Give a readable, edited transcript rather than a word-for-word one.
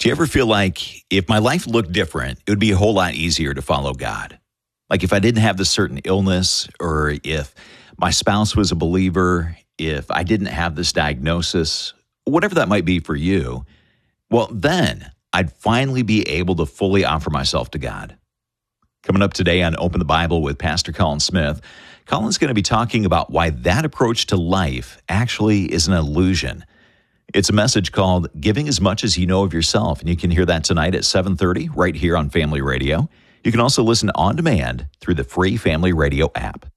Do you ever feel like if my life looked different, it would be a whole lot easier to follow God? Like if I didn't have this certain illness, or if my spouse was a believer, if I didn't have this diagnosis, whatever that might be for you, well, then I'd finally be able to fully offer myself to God. Coming up today on Open the Bible with Pastor Colin Smith, Colin's going to be talking about why that approach to life actually is an illusion. It's a message called Giving as Much as You Know of Yourself, and you can hear that tonight at 7:30 right here on Family Radio. You can also listen on demand through the free Family Radio app.